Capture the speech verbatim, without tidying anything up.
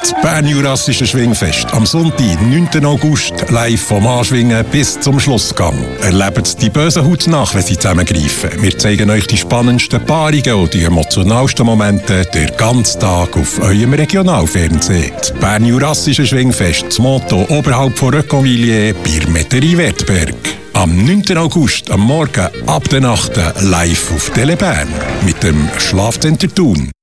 Das Bernjurassische Schwingfest am Sonntag, neunten August, live vom Anschwingen bis zum Schlussgang. Erlebt die bösen Haut nach, wenn sie zusammengreifen. Wir zeigen euch die spannendsten Paarungen und die emotionalsten Momente den ganzen Tag auf eurem Regionalfernsehen. Das Bernjurassische Schwingfest, das Motto oberhalb von Röcconvilliers bei Metterie Wertberg. Am neunten August, am Morgen ab der Nacht, live auf Tele Bern mit dem Schlafcenter Thun.